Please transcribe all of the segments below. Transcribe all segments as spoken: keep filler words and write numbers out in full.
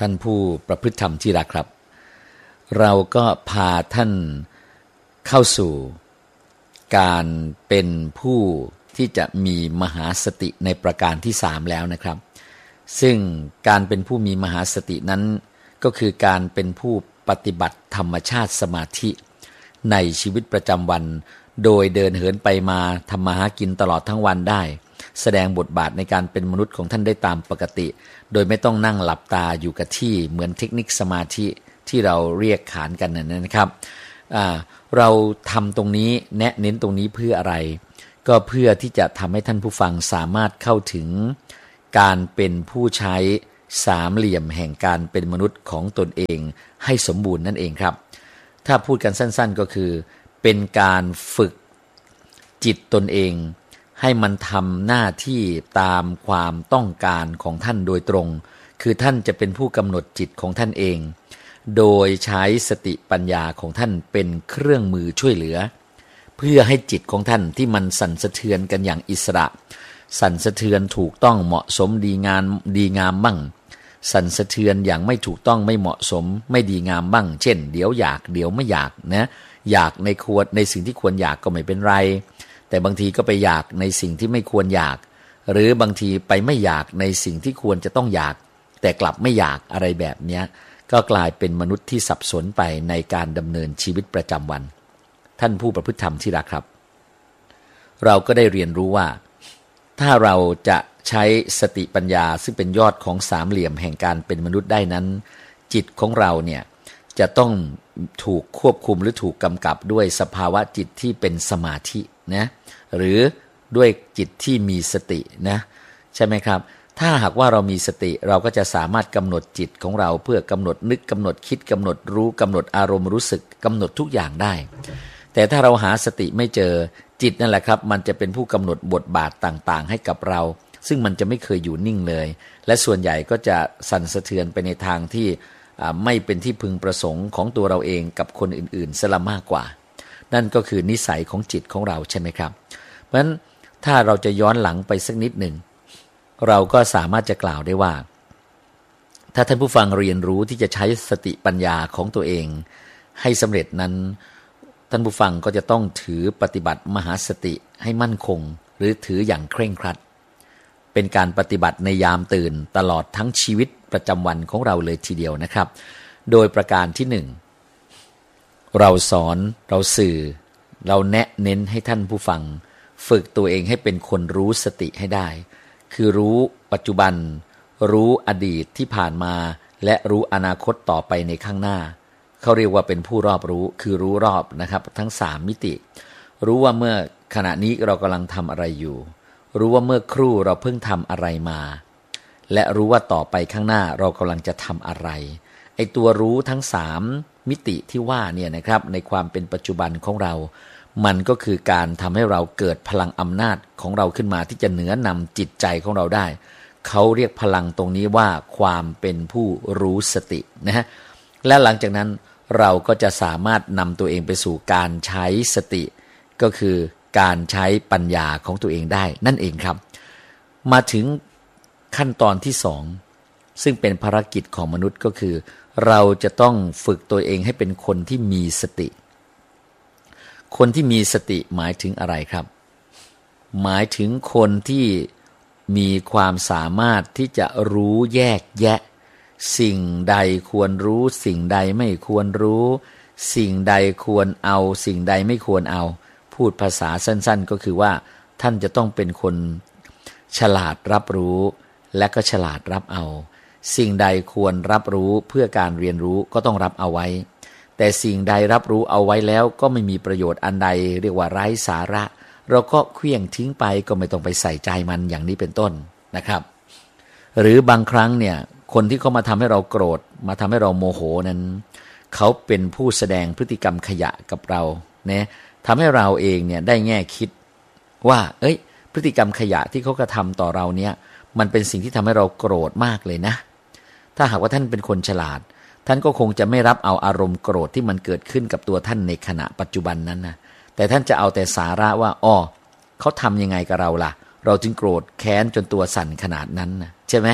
ท่านผู้ประพฤติธรรมที่รักครับเราก็พาท่านเข้าสู่การเป็นผู้ที่จะมีมหาสติในประการที่สามแล้วนะครับซึ่งการเป็นผู้มีมหาสตินั้นก็คือการเป็นผู้ปฏิบัติธรรมชาติสมาธิในชีวิตประจำวันโดยเดินเหินไปมาทำมาหากินตลอดทั้งวันได้แสดงบทบาทในการเป็นมนุษย์ของท่านได้ตามปกติโดยไม่ต้องนั่งหลับตาอยู่กับที่เหมือนเทคนิคสมาธิที่เราเรียกขานกันนะครับเราทำตรงนี้แนะเน้นตรงนี้เพื่ออะไรก็เพื่อที่จะทำให้ท่านผู้ฟังสามารถเข้าถึงการเป็นผู้ใช้สามเหลี่ยมแห่งการเป็นมนุษย์ของตนเองให้สมบูรณ์นั่นเองครับถ้าพูดกันสั้นๆก็คือเป็นการฝึกจิตตนเองให้มันทำหน้าที่ตามความต้องการของท่านโดยตรงคือท่านจะเป็นผู้กำหนดจิตของท่านเองโดยใช้สติปัญญาของท่านเป็นเครื่องมือช่วยเหลือเพื่อให้จิตของท่านที่มันสั่นสะเทือนกันอย่างอิสระสั่นสะเทือนถูกต้องเหมาะสมดีงามดีงามบ้างสั่นสะเทือนอย่างไม่ถูกต้องไม่เหมาะสมไม่ดีงามบ้างเช่นเดี๋ยวอยากเดี๋ยวไม่อยากนะอยากในควรในสิ่งที่ควรอยากก็ไม่เป็นไรแต่บางทีก็ไปอยากในสิ่งที่ไม่ควรอยากหรือบางทีไปไม่อยากในสิ่งที่ควรจะต้องอยากแต่กลับไม่อยากอะไรแบบนี้ก็กลายเป็นมนุษย์ที่สับสนไปในการดำเนินชีวิตประจำวันท่านผู้ประพฤติธรรมที่รักครับเราก็ได้เรียนรู้ว่าถ้าเราจะใช้สติปัญญาซึ่งเป็นยอดของสามเหลี่ยมแห่งการเป็นมนุษย์ได้นั้นจิตของเราเนี่ยจะต้องถูกควบคุมหรือถูกกำกับด้วยสภาวะจิตที่เป็นสมาธินะหรือด้วยจิตที่มีสตินะใช่ไหมครับถ้าหากว่าเรามีสติเราก็จะสามารถกำหนดจิตของเราเพื่อกำหนดนึกกำหนดคิดกำหนดรู้กำหนดอารมณ์รู้สึกกำหนดทุกอย่างได้แต่ถ้าเราหาสติไม่เจอจิตนั่นแหละครับมันจะเป็นผู้กำหนดบทบาทต่างๆให้กับเราซึ่งมันจะไม่เคยอยู่นิ่งเลยและส่วนใหญ่ก็จะสั่นสะเทือนไปในทางที่ไม่เป็นที่พึงประสงค์ของตัวเราเองกับคนอื่นๆซะละมากกว่านั่นก็คือนิสัยของจิตของเราใช่ไหมครับเพราะฉะนั้นถ้าเราจะย้อนหลังไปสักนิดหนึ่งเราก็สามารถจะกล่าวได้ว่าถ้าท่านผู้ฟังเรียนรู้ที่จะใช้สติปัญญาของตัวเองให้สำเร็จนั้นท่านผู้ฟังก็จะต้องถือปฏิบัติมหาสติให้มั่นคงหรือถืออย่างเคร่งครัดเป็นการปฏิบัติในยามตื่นตลอดทั้งชีวิตประจำวันของเราเลยทีเดียวนะครับโดยประการที่หนึ่งเราสอนเราสื่อเราแนะเน้นให้ท่านผู้ฟังฝึกตัวเองให้เป็นคนรู้สติให้ได้คือรู้ปัจจุบันรู้อดีตที่ผ่านมาและรู้อนาคตต่อไปในข้างหน้าเขาเรียกว่าเป็นผู้รอบรู้คือรู้รอบนะครับทั้งสามมิติรู้ว่าเมื่อขณะนี้เรากำลังทำอะไรอยู่รู้ว่าเมื่อครู่เราเพิ่งทำอะไรมาและรู้ว่าต่อไปข้างหน้าเรากำลังจะทำอะไรไอ้ตัวรู้ทั้งสามมิติที่ว่าเนี่ยนะครับในความเป็นปัจจุบันของเรามันก็คือการทำให้เราเกิดพลังอำนาจของเราขึ้นมาที่จะเหนือนำจิตใจของเราได้เขาเรียกพลังตรงนี้ว่าความเป็นผู้รู้สตินะฮะและหลังจากนั้นเราก็จะสามารถนำตัวเองไปสู่การใช้สติก็คือการใช้ปัญญาของตัวเองได้นั่นเองครับมาถึงขั้นตอนที่สองซึ่งเป็นภารกิจของมนุษย์ก็คือเราจะต้องฝึกตัวเองให้เป็นคนที่มีสติคนที่มีสติหมายถึงอะไรครับหมายถึงคนที่มีความสามารถที่จะรู้แยกแยะสิ่งใดควรรู้สิ่งใดไม่ควรรู้สิ่งใดควรเอาสิ่งใดไม่ควรเอาพูดภาษาสั้นๆก็คือว่าท่านจะต้องเป็นคนฉลาดรับรู้และก็ฉลาดรับเอาสิ่งใดควรรับรู้เพื่อการเรียนรู้ก็ต้องรับเอาไว้แต่สิ่งใดรับรู้เอาไว้แล้วก็ไม่มีประโยชน์อันใดเรียกว่าไร้สาระเราก็เคลื่องทิ้งไปก็ไม่ต้องไปใส่ใจมันอย่างนี้เป็นต้นนะครับหรือบางครั้งเนี่ยคนที่เขามาทำให้เราโกรธมาทำให้เราโมโหนั้นเขาเป็นผู้แสดงพฤติกรรมขยะกับเราเนี่ยทำให้เราเองเนี่ยได้แง่คิดว่าเอ้ยพฤติกรรมขยะที่เขากระทำต่อเราเนี่ยมันเป็นสิ่งที่ทำให้เราโกรธมากเลยนะถ้าหากว่าท่านเป็นคนฉลาดท่านก็คงจะไม่รับเอาอารมณ์โกรธที่มันเกิดขึ้นกับตัวท่านในขณะปัจจุบันนั้นนะแต่ท่านจะเอาแต่สาระว่าอ้อเขาทำยังไงกับเราล่ะเราจึงโกรธแค้นจนตัวสั่นขนาดนั้นนะใช่ไหม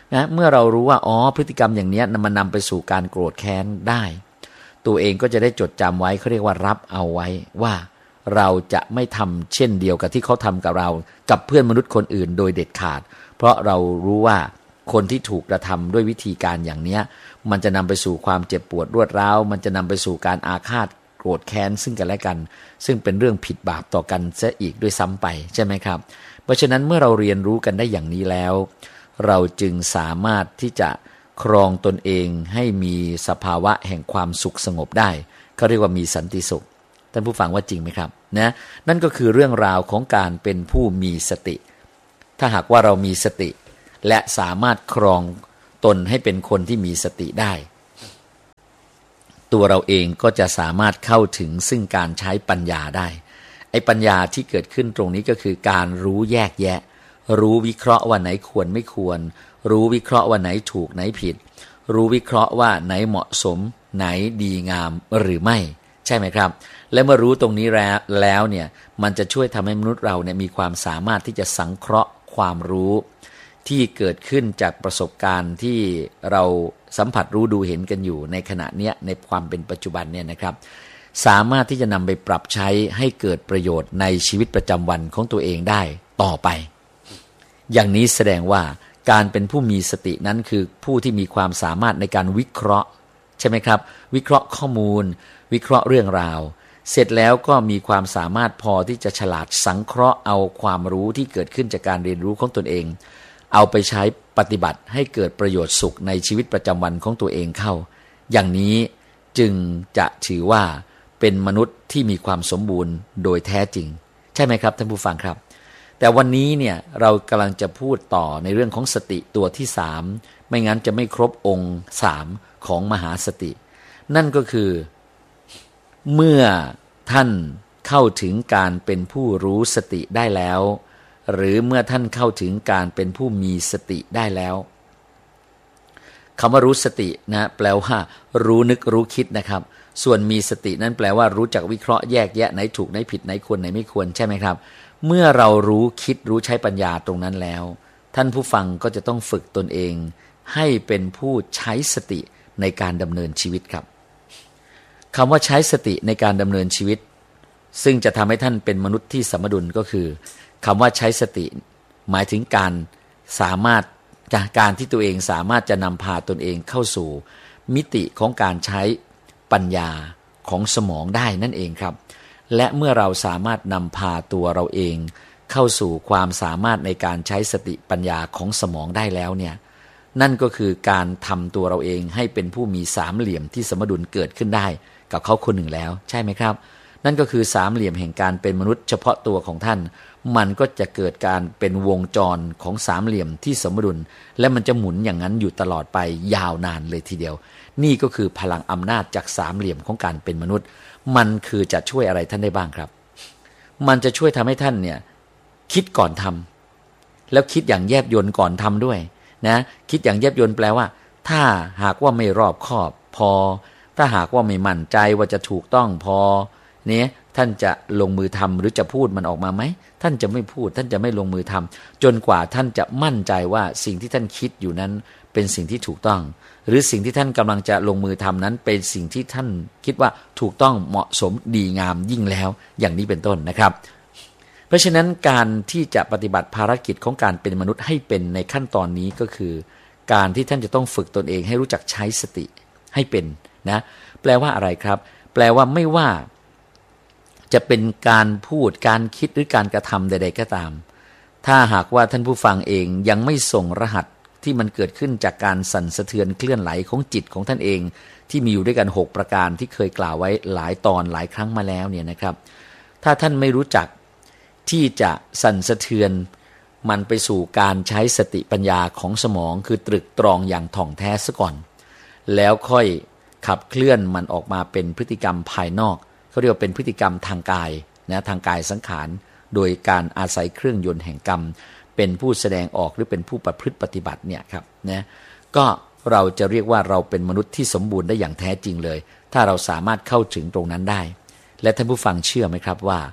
นะเมื่อเรารู้ว่าอ๋อพฤติกรรมอย่างนี้มันนำไปสู่การโกรธแค้นได้ตัวเองก็จะได้จดจำไว้เขาเรียกว่ารับเอาไว้ว่าเราจะไม่ทำเช่นเดียวกับที่เขาทำกับเรากับเพื่อนมนุษย์คนอื่นโดยเด็ดขาดเพราะเรารู้ว่าคนที่ถูกกระทำด้วยวิธีการอย่างนี้มันจะนำไปสู่ความเจ็บปวดรวดร้าวมันจะนำไปสู่การอาฆาตโกรธแค้นซึ่งกันและกันซึ่งเป็นเรื่องผิดบาปต่อกันซะอีกด้วยซ้ำไปใช่ไหมครับเพราะฉะนั้นเมื่อเราเรียนรู้กันได้อย่างนี้แล้วเราจึงสามารถที่จะครองตนเองให้มีสภาวะแห่งความสุขสงบได้เขาเรียกว่ามีสันติสุขท่านผู้ฟังว่าจริงไหมครับนะนั่นก็คือเรื่องราวของการเป็นผู้มีสติถ้าหากว่าเรามีสติและสามารถครองตนให้เป็นคนที่มีสติได้ตัวเราเองก็จะสามารถเข้าถึงซึ่งการใช้ปัญญาได้ไอ้ปัญญาที่เกิดขึ้นตรงนี้ก็คือการรู้แยกแยะรู้วิเคราะห์ว่าไหนควรไม่ควรรู้วิเคราะห์ว่าไหนถูกไหนผิดรู้วิเคราะห์ว่าไหนเหมาะสมไหนดีงามหรือไม่ใช่ไหมครับและเมื่อรู้ตรงนี้แล้วแล้วเนี่ยมันจะช่วยทำให้มนุษย์เราเนี่ยมีความสามารถที่จะสังเคราะห์ความรู้ที่เกิดขึ้นจากประสบการณ์ที่เราสัมผัสรู้ดูเห็นกันอยู่ในขณะนี้ในความเป็นปัจจุบันเนี่ยนะครับสามารถที่จะนำไปปรับใช้ให้เกิดประโยชน์ในชีวิตประจำวันของตัวเองได้ต่อไปอย่างนี้แสดงว่าการเป็นผู้มีสตินั้นคือผู้ที่มีความสามารถในการวิเคราะห์ใช่ไหมครับวิเคราะห์ข้อมูลวิเคราะห์เรื่องราวเสร็จแล้วก็มีความสามารถพอที่จะฉลาดสังเคราะห์เอาความรู้ที่เกิดขึ้นจากการเรียนรู้ของตนเองเอาไปใช้ปฏิบัติให้เกิดประโยชน์สุขในชีวิตประจำวันของตัวเองเข้าอย่างนี้จึงจะถือว่าเป็นมนุษย์ที่มีความสมบูรณ์โดยแท้จริงใช่ไหมครับท่านผู้ฟังครับแต่วันนี้เนี่ยเรากำลังจะพูดต่อในเรื่องของสติตัวที่สามไม่งั้นจะไม่ครบองค์สามของมหาสตินั่นก็คือเมื่อท่านเข้าถึงการเป็นผู้รู้สติได้แล้วหรือเมื่อท่านเข้าถึงการเป็นผู้มีสติได้แล้วคำว่ารู้สตินะแปลว่ารู้นึกรู้คิดนะครับส่วนมีสตินั้นแปลว่ารู้จักวิเคราะห์แยกแยะไหนถูกไหนผิดไหนควรไหนไม่ควรใช่ไหมครับเมื่อเรารู้คิดรู้ใช้ปัญญาตรงนั้นแล้วท่านผู้ฟังก็จะต้องฝึกตนเองให้เป็นผู้ใช้สติในการดำเนินชีวิตครับคำว่าใช้สติในการดำเนินชีวิตซึ่งจะทำให้ท่านเป็นมนุษย์ที่สมดุลก็คือคำว่าใช้สติหมายถึงการสามารถจากการที่ตัวเองสามารถจะนำพาตนเองเข้าสู่มิติของการใช้ปัญญาของสมองได้นั่นเองครับและเมื่อเราสามารถนำพาตัวเราเองเข้าสู่ความสามารถในการใช้สติปัญญาของสมองได้แล้วเนี่ยนั่นก็คือการทำตัวเราเองให้เป็นผู้มีสามเหลี่ยมที่สมดุลเกิดขึ้นได้กับเขาคนหนึ่งแล้วใช่ไหมครับนั่นก็คือสามเหลี่ยมแห่งการเป็นมนุษย์เฉพาะตัวของท่านมันก็จะเกิดการเป็นวงจรของสามเหลี่ยมที่สมดุลและมันจะหมุนอย่างนั้นอยู่ตลอดไปยาวนานเลยทีเดียวนี่ก็คือพลังอำนาจจากสามเหลี่ยมของการเป็นมนุษย์มันคือจะช่วยอะไรท่านได้บ้างครับมันจะช่วยทำให้ท่านเนี่ยคิดก่อนทำแล้วคิดอย่างแยบยลก่อนทำด้วยนะคิดอย่างแยบยลแปลว่าถ้าหากว่าไม่รอบคอบพอถ้าหากว่าไม่มั่นใจว่าจะถูกต้องพอเนี่ยท่านจะลงมือทำหรือจะพูดมันออกมาไหมท่านจะไม่พูดท่านจะไม่ลงมือทำจนกว่าท่านจะมั่นใจว่าสิ่งที่ท่านคิดอยู่นั้นเป็นสิ่งที่ถูกต้องหรือสิ่งที่ท่านกำลังจะลงมือทำนั้นเป็นสิ่งที่ท่านคิดว่าถูกต้องเหมาะสมดีงามยิ่งแล้วอย่างนี้เป็นต้นนะครับเพราะฉะนั้นการที่จะปฏิบัติภารกิจของการเป็นมนุษย์ให้เป็นในขั้นตอนนี้ก็คือการที่ท่านจะต้องฝึกตนเองให้รู้จักใช้สติให้เป็นนะแปลว่าอะไรครับแปลว่าไม่ว่าจะเป็นการพูดการคิดหรือการกระทำใดๆก็ตามถ้าหากว่าท่านผู้ฟังเองยังไม่ส่งรหัสที่มันเกิดขึ้นจากการสั่นสะเทือนเคลื่อนไหวของจิตของท่านเองที่มีอยู่ด้วยกันหกประการที่เคยกล่าวไว้หลายตอนหลายครั้งมาแล้วเนี่ยนะครับถ้าท่านไม่รู้จักที่จะสั่นสะเทือนมันไปสู่การใช้สติปัญญาของสมองคือตรึกตรองอย่างถ่องแท้ซะก่อนแล้วค่อยขับเคลื่อนมันออกมาเป็นพฤติกรรมภายนอกเขาเรียกว่าเป็นพฤติกรรมทางกายนะทางกายสังขารโดยการอาศัยเครื่องยนต์แห่งกรรมเป็นผู้แสดงออกหรือเป็นผู้ประพฤติปฏิบัติเนี่ยครับนะก็เราจะเรียกว่าเราเป็นมนุษย์ที่สมบูรณ์ได้อย่างแท้จริงเลยถ้าเราสามารถเข้าถึงตรงนั้นได้และท่านผู้ฟังเชื่อไหมครับว่า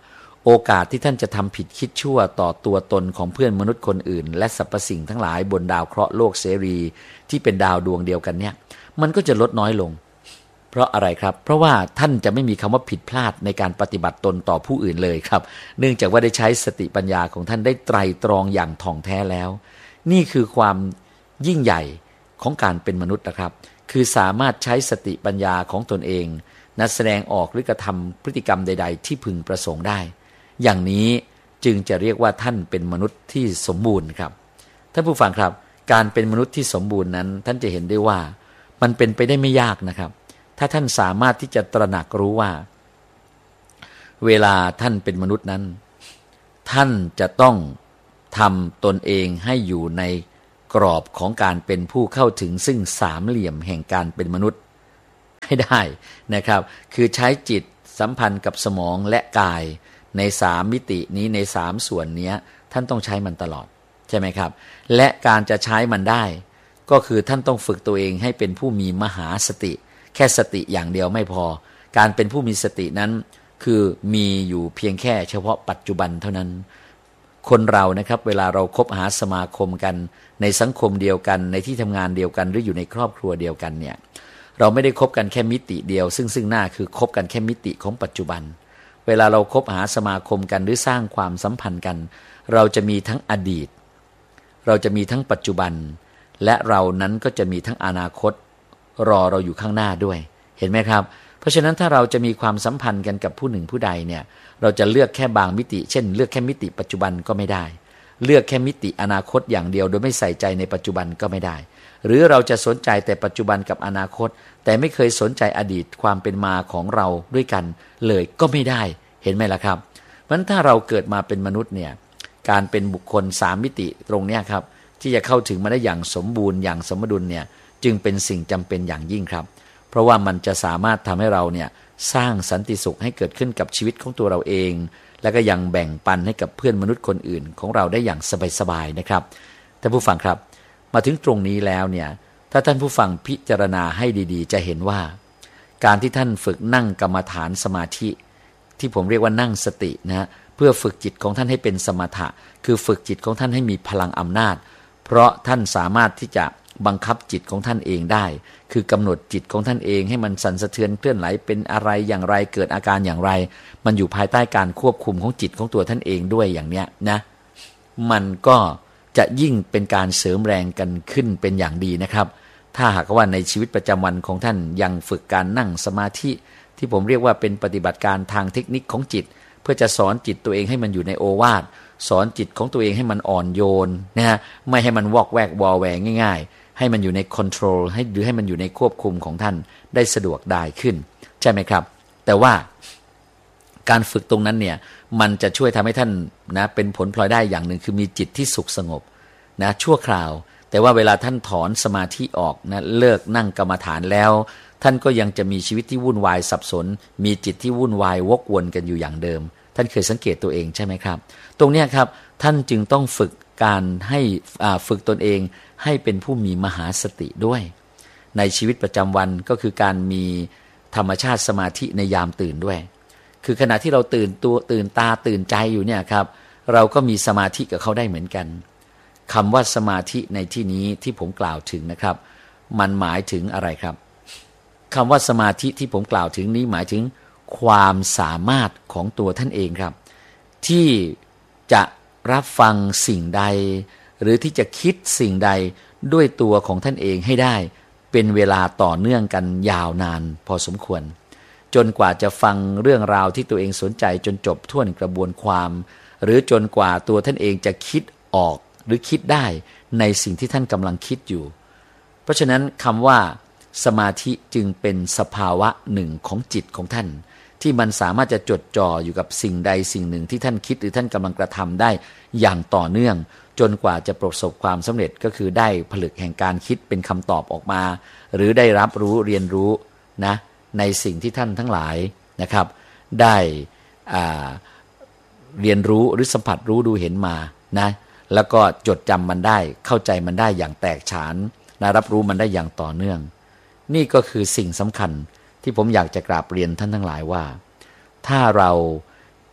โอกาสที่ท่านจะทำผิดคิดชั่วต่อตัวตนของเพื่อนมนุษย์คนอื่นและสรรพสิ่งทั้งหลายบนดาวเคราะห์โลกเสรีที่เป็นดาวดวงเดียวกันเนี่ยมันก็จะลดน้อยลงเพราะอะไรครับเพราะว่าท่านจะไม่มีคำว่าผิดพลาดในการปฏิบัติตนต่อผู้อื่นเลยครับเนื่องจากว่าได้ใช้สติปัญญาของท่านได้ไตร่ตรองอย่างถ่องแท้แล้วนี่คือความยิ่งใหญ่ของการเป็นมนุษย์นะครับคือสามารถใช้สติปัญญาของตนเองนัดแสดงออกหรือกระทำพฤติกรรมใดๆที่พึงประสงค์ได้อย่างนี้จึงจะเรียกว่าท่านเป็นมนุษย์ที่สมบูรณ์ครับท่านผู้ฟังครับการเป็นมนุษย์ที่สมบูรณ์นั้นท่านจะเห็นได้ว่ามันเป็นไปได้ไม่ยากนะครับถ้าท่านสามารถที่จะตระหนักรู้ว่าเวลาท่านเป็นมนุษย์นั้นท่านจะต้องทำตนเองให้อยู่ในกรอบของการเป็นผู้เข้าถึงซึ่งสามเหลี่ยมแห่งการเป็นมนุษย์ให้ได้นะครับคือใช้จิตสัมพันธ์กับสมองและกายในสามมิตินี้ในสามส่วนนี้ท่านต้องใช้มันตลอดใช่ไหมครับและการจะใช้มันได้ก็คือท่านต้องฝึกตัวเองให้เป็นผู้มีมหาสติแค่สติอย่างเดียวไม่พอการเป็นผู้มีสตินั้นคือมีอยู่เพียงแค่เฉพาะปัจจุบันเท่านั้นคนเรานะครับเวลาเราคบหาสมาคมกันในสังคมเดียวกันในที่ทำงานเดียวกันหรืออยู่ในครอบครัวเดียวกันเนี่ยเราไม่ได้คบกันแค่มิติเดียวซึ่งซึ่งหน้าคือคบกันแค่มิติของปัจจุบันเวลาเราคบหาสมาคมกันหรือสร้างความสัมพันธ์กันเราจะมีทั้งอดีตเราจะมีทั้งปัจจุบันและเรานั้นก็จะมีทั้งอนาคตรอเราอยู่ข้างหน้าด้วยเห็นไหมครับเพราะฉะนั้นถ้าเราจะมีความสัมพันธ์กันกับผู้หนึ่งผู้ใดเนี่ยเราจะเลือกแค่บางมิติเช่นเลือกแค่มิติปัจจุบันก็ไม่ได้เลือกแค่มิติอนาคตอย่างเดียวโดยไม่ใส่ใจในปัจจุบันก็ไม่ได้หรือเราจะสนใจแต่ปัจจุบันกับอนาคตแต่ไม่เคยสนใจอดีตความเป็นมาของเราด้วยกันเลยก็ไม่ได้เห็นไหมล่ะครับเพราะฉะนั้นถ้าเราเกิดมาเป็นมนุษย์เนี่ยการเป็นบุคคลสามมิติตรงนี้ครับที่จะเข้าถึงมาได้อย่างสมบูรณ์อย่างสมดุลเนี่ยจึงเป็นสิ่งจำเป็นอย่างยิ่งครับเพราะว่ามันจะสามารถทำให้เราเนี่ยสร้างสันติสุขให้เกิดขึ้นกับชีวิตของตัวเราเองและก็ยังแบ่งปันให้กับเพื่อนมนุษย์คนอื่นของเราได้อย่างสบายๆนะครับท่านผู้ฟังครับมาถึงตรงนี้แล้วเนี่ยถ้าท่านผู้ฟังพิจารณาให้ดีๆจะเห็นว่าการที่ท่านฝึกนั่งกรรมฐานสมาธิที่ผมเรียกว่านั่งสตินะเพื่อฝึกจิตของท่านให้เป็นสมถะคือฝึกจิตของท่านให้มีพลังอำนาจเพราะท่านสามารถที่จะบังคับจิตของท่านเองได้คือกำหนดจิตของท่านเองให้มันสั่นสะเทือนเคลื่อนไหลเป็นอะไรอย่างไรเกิดอาการอย่างไรมันอยู่ภายใต้การควบคุมของจิตของตัวท่านเองด้วยอย่างเนี้ยนะมันก็จะยิ่งเป็นการเสริมแรงกันขึ้นเป็นอย่างดีนะครับถ้าหากว่าในชีวิตประจำวันของท่านยังฝึกการนั่งสมาธิที่ผมเรียกว่าเป็นปฏิบัติการทางเทคนิคของจิตเพื่อจะสอนจิตตัวเองให้มันอยู่ในโอวาทสอนจิตของตัวเองให้มันอ่อนโยนนะฮะไม่ให้มันวอกแวกวอแวงง่ายๆให้มันอยู่ในคอนโทรลให้หรือให้มันอยู่ในควบคุมของท่านได้สะดวกได้ขึ้นใช่ไหมครับแต่ว่าการฝึกตรงนั้นเนี่ยมันจะช่วยทำให้ท่านนะเป็นผลพลอยได้อย่างหนึ่งคือมีจิตที่สุขสงบนะชั่วคราวแต่ว่าเวลาท่านถอนสมาธิออกนะเลิกนั่งกรรมฐานแล้วท่านก็ยังจะมีชีวิตที่วุ่นวายสับสนมีจิตที่วุ่นวายวกวนกันอยู่อย่างเดิมท่านเคยสังเกตตัวเองใช่ไหมครับตรงนี้ครับท่านจึงต้องฝึกการให้ฝึกตนเองให้เป็นผู้มีมหาสติด้วยในชีวิตประจำวันก็คือการมีธรรมชาติสมาธิในยามตื่นด้วยคือขณะที่เราตื่นตัวตื่นตาตื่นใจอยู่เนี่ยครับเราก็มีสมาธิกับเขาได้เหมือนกันคำว่าสมาธิในที่นี้ที่ผมกล่าวถึงนะครับมันหมายถึงอะไรครับคำว่าสมาธิที่ผมกล่าวถึงนี้หมายถึงความสามารถของตัวท่านเองครับที่จะรับฟังสิ่งใดหรือที่จะคิดสิ่งใดด้วยตัวของท่านเองให้ได้เป็นเวลาต่อเนื่องกันยาวนานพอสมควรจนกว่าจะฟังเรื่องราวที่ตัวเองสนใจจนจบถ้วนกระบวนความหรือจนกว่าตัวท่านเองจะคิดออกหรือคิดได้ในสิ่งที่ท่านกำลังคิดอยู่เพราะฉะนั้นคำว่าสมาธิจึงเป็นสภาวะหนึ่งของจิตของท่านที่มันสามารถจะจดจ่ออยู่กับสิ่งใดสิ่งหนึ่งที่ท่านคิดหรือท่านกำลังกระทำได้อย่างต่อเนื่องจนกว่าจะประสบความสำเร็จก็คือได้ผลึกแห่งการคิดเป็นคำตอบออกมาหรือได้รับรู้เรียนรู้นะในสิ่งที่ท่านทั้งหลายนะครับได้อ่าเรียนรู้หรือสัมผัสรู้ดูเห็นมานะแล้วก็จดจำมันได้เข้าใจมันได้อย่างแตกฉานนะรับรู้มันได้อย่างต่อเนื่องนี่ก็คือสิ่งสำคัญที่ผมอยากจะกราบเรียนท่านทั้งหลายว่าถ้าเรา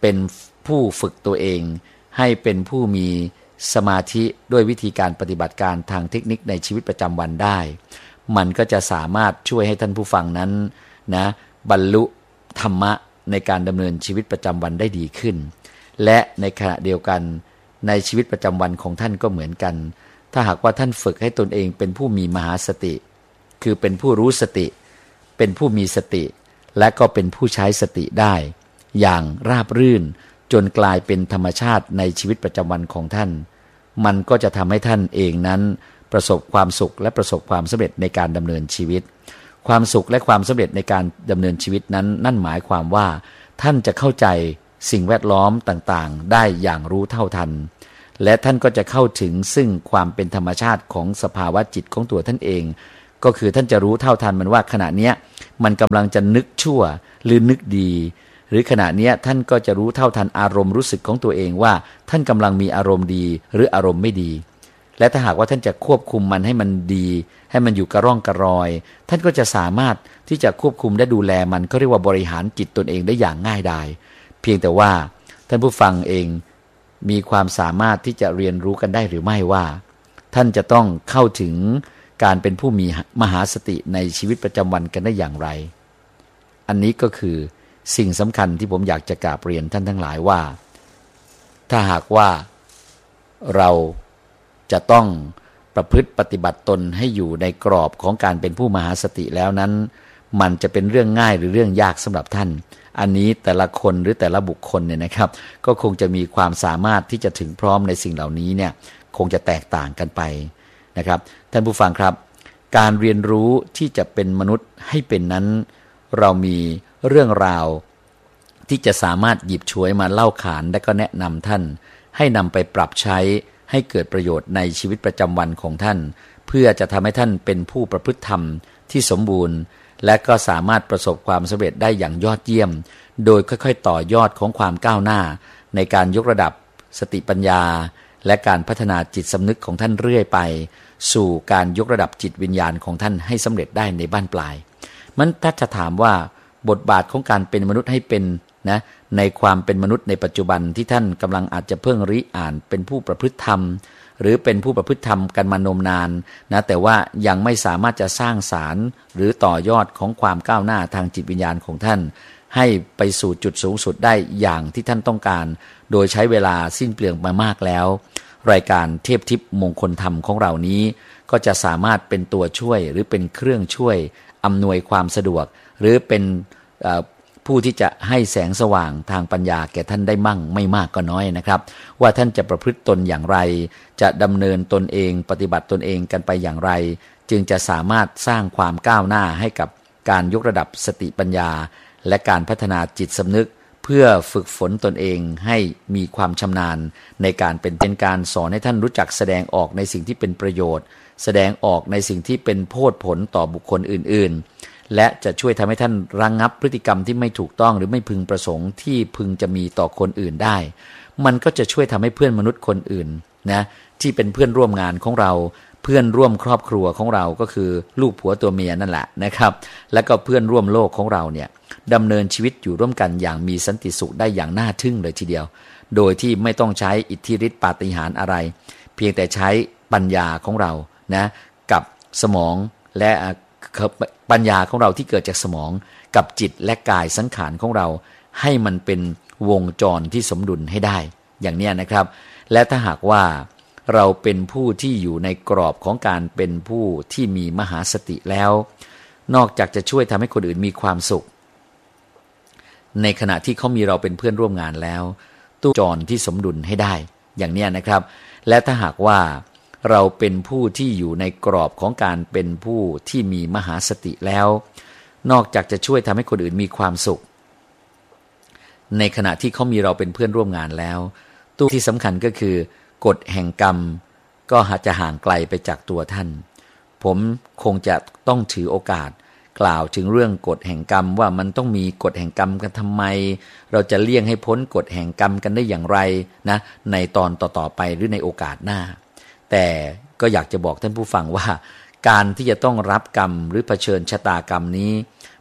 เป็นผู้ฝึกตัวเองให้เป็นผู้มีสมาธิด้วยวิธีการปฏิบัติการทางเทคนิคในชีวิตประจำวันได้มันก็จะสามารถช่วยให้ท่านผู้ฟังนั้นนะบรรลุธรรมะในการดำเนินชีวิตประจำวันได้ดีขึ้นและในขณะเดียวกันในชีวิตประจำวันของท่านก็เหมือนกันถ้าหากว่าท่านฝึกให้ตนเองเป็นผู้มีมหาสติคือเป็นผู้รู้สติเป็นผู้มีสติและก็เป็นผู้ใช้สติได้อย่างราบรื่นจนกลายเป็นธรรมชาติในชีวิตประจำวันของท่านมันก็จะทำให้ท่านเองนั้นประสบความสุขและประสบความสำเร็จในการดำเนินชีวิตความสุขและความสำเร็จในการดำเนินชีวิตนั้นนั่นหมายความว่าท่านจะเข้าใจสิ่งแวดล้อมต่างๆได้อย่างรู้เท่าทันและท่านก็จะเข้าถึงซึ่งความเป็นธรรมชาติของสภาวะจิตของตัวท่านเองก็คือท่านจะรู้เท่าทันมันว่าขณะเนี้ยมันกำลังจะนึกชั่วหรือนึกดีหรือขณะเนี้ยท่านก็จะรู้เท่าทันอารมณ์รู้สึกของตัวเองว่าท่านกำลังมีอารมณ์ดีหรืออารมณ์ไม่ดีและถ้าหากว่าท่านจะควบคุมมันให้มันดีให้มันอยู่กระร่องกระรอยท่านก็จะสามารถที่จะควบคุมและดูแลมันก็เรียกว่าบริหารจิตตนเองได้อย่างง่ายดายเพียงแต่ว่าท่านผู้ฟังเองมีความสามารถที่จะเรียนรู้กันได้หรือไม่ว่าท่านจะต้องเข้าถึงการเป็นผู้มีมหาสติในชีวิตประจำวันกันได้อย่างไรอันนี้ก็คือสิ่งสำคัญที่ผมอยากจะกราบเรียนท่านทั้งหลายว่าถ้าหากว่าเราจะต้องประพฤติปฏิบัติตนให้อยู่ในกรอบของการเป็นผู้มหาสติแล้วนั้นมันจะเป็นเรื่องง่ายหรือเรื่องยากสำหรับท่านอันนี้แต่ละคนหรือแต่ละบุคคลเนี่ยนะครับก็คงจะมีความสามารถที่จะถึงพร้อมในสิ่งเหล่านี้เนี่ยคงจะแตกต่างกันไปนะครับท่านผู้ฟังครับการเรียนรู้ที่จะเป็นมนุษย์ให้เป็นนั้นเรามีเรื่องราวที่จะสามารถหยิบฉวยมาเล่าขานและก็แนะนำท่านให้นำไปปรับใช้ให้เกิดประโยชน์ในชีวิตประจำวันของท่านเพื่อจะทำให้ท่านเป็นผู้ประพฤติธรรมที่สมบูรณ์และก็สามารถประสบความสำเร็จได้อย่างยอดเยี่ยมโดยค่อยๆต่อยอดของความก้าวหน้าในการยกระดับสติปัญญาและการพัฒนาจิตสำนึกของท่านเรื่อยไปสู่การยกระดับจิตวิญญาณของท่านให้สำเร็จได้ในบ้านปลายมันถ้าจะถามว่าบทบาทของการเป็นมนุษย์ให้เป็นนะในความเป็นมนุษย์ในปัจจุบันที่ท่านกำลังอาจจะเพิ่งริอ่านเป็นผู้ประพฤติธรรมหรือเป็นผู้ประพฤติธรรมกันมานมนานนะแต่ว่ายังไม่สามารถจะสร้างสารหรือต่อยอดของความก้าวหน้าทางจิตวิญญาณของท่านให้ไปสู่จุดสูงสุดได้อย่างที่ท่านต้องการโดยใช้เวลาสิ้นเปลืองมามากแล้วรายการเทพทิพย์มงคลธรรมของเรานี้ก็จะสามารถเป็นตัวช่วยหรือเป็นเครื่องช่วยอำนวยความสะดวกหรือเป็นผู้ที่จะให้แสงสว่างทางปัญญาแก่ท่านได้มั่งไม่มากก็น้อยนะครับว่าท่านจะประพฤติตนอย่างไรจะดำเนินตนเองปฏิบัติตนเองกันไปอย่างไรจึงจะสามารถสร้างความก้าวหน้าให้กับการยกระดับสติปัญญาและการพัฒนาจิตสำนึกเพื่อฝึกฝนตนเองให้มีความชำนาญในการเป็นเป็นการสอนให้ท่านรู้จักแสดงออกในสิ่งที่เป็นประโยชน์แสดงออกในสิ่งที่เป็นโทษผลต่อบุคคลอื่นๆและจะช่วยทำให้ท่านระงับพฤติกรรมที่ไม่ถูกต้องหรือไม่พึงประสงค์ที่พึงจะมีต่อคนอื่นได้มันก็จะช่วยทำให้เพื่อนมนุษย์คนอื่นนะที่เป็นเพื่อนร่วมงานของเราเพื่อนร่วมครอบครัวของเราก็คือลูกผัวตัวเมียนั่นแหละนะครับและก็เพื่อนร่วมโลกของเราเนี่ยดำเนินชีวิตอยู่ร่วมกันอย่างมีสันติสุขได้อย่างน่าทึ่งเลยทีเดียวโดยที่ไม่ต้องใช้อิทธิฤทธิปาฏิหาริย์อะไรเพียงแต่ใช้ปัญญาของเรานะกับสมองและปัญญาของเราที่เกิดจากสมองกับจิตและกายสังขารของเราให้มันเป็นวงจรที่สมดุลให้ได้อย่างนี้นะครับและถ้าหากว่าเราเป็นผู้ที่อยู่ในกรอบของการเป็นผู้ที่มีมหาสติแล้วนอกจากจะช่วยทำให้คนอื่นมีความสุขในขณะที่เขามีเราเป็นเพื่อนร่วมงานแล้วตู้จรที่สมดุลให้ได้อย่างนี้นะครับและถ้าหากว่าเราเป็นผู้ที่อยู่ในกรอบของการเป็นผู้ที่มีมหาสติแล้วนอกจากจะช่วยทำให้คนอื่นมีความสุขในขณะที่เขามีเราเป็นเพื่อนร่วมงานแล้วตู้ที่สำคัญก็คือกฎแห่งกรรมก็จะห่างไกลไปจากตัวท่านผมคงจะต้องถือโอกาสกล่าวถึงเรื่องกฎแห่งกรรมว่ามันต้องมีกฎแห่งกรรมกันทำไมเราจะเลี่ยงให้พ้นกฎแห่งกรรมกันได้อย่างไรนะในตอนต่อๆไปหรือในโอกาสหน้าแต่ก็อยากจะบอกท่านผู้ฟังว่าการที่จะต้องรับกรรมหรือเผชิญชะตากรรมนี้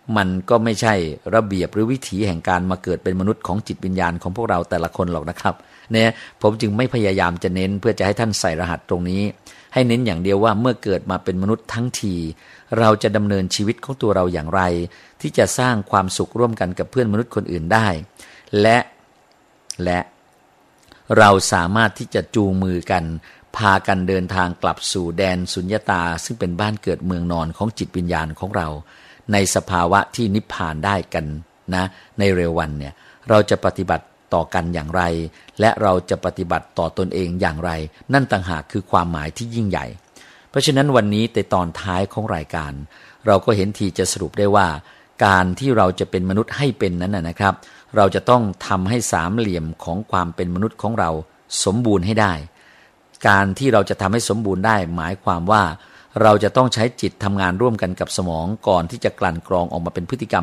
มันก็ไม่ใช่ระเบียบหรือวิถีแห่งการมาเกิดเป็นมนุษย์ของจิตวิญญาณของพวกเราแต่ละคนหรอกนะครับเนี่ยผมจึงไม่พยายามจะเน้นเพื่อจะให้ท่านใส่รหัสตรงนี้ให้เน้นอย่างเดียวว่าเมื่อเกิดมาเป็นมนุษย์ทั้งทีเราจะดำเนินชีวิตของตัวเราอย่างไรที่จะสร้างความสุขร่วมกันกับเพื่อนมนุษย์คนอื่นได้และและเราสามารถที่จะจูงมือกันพากันเดินทางกลับสู่แดนสุญญตาซึ่งเป็นบ้านเกิดเมืองนอนของจิตวิญญาณของเราในสภาวะที่นิพพานได้กันนะในเร็ววันเนี่ยเราจะปฏิบัติต่อกันอย่างไรและเราจะปฏิบัติต่อตนเองอย่างไรนั่นต่างหากคือความหมายที่ยิ่งใหญ่เพราะฉะนั้นวันนี้ในตอนท้ายของรายการเราก็เห็นทีจะสรุปได้ว่าการที่เราจะเป็นมนุษย์ให้เป็นนั้นนะครับเราจะต้องทำให้สามเหลี่ยมของความเป็นมนุษย์ของเราสมบูรณ์ให้ได้การที่เราจะทำให้สมบูรณ์ได้หมายความว่าเราจะต้องใช้จิตทำงานร่วมกันกับสมองก่อนที่จะกลั่นกรองออกมาเป็นพฤติกรรม